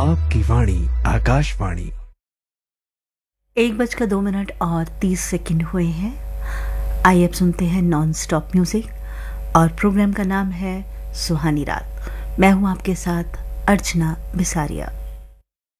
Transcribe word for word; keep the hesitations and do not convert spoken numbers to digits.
आपकी वाणी आकाशवाणी। एक बजकर दो मिनट और तीस सेकंड हुए हैं। आइए अब सुनते हैं नॉन स्टॉप म्यूजिक और प्रोग्राम का नाम है सुहानी रात। मैं हूं आपके साथ अर्चना बिसारिया।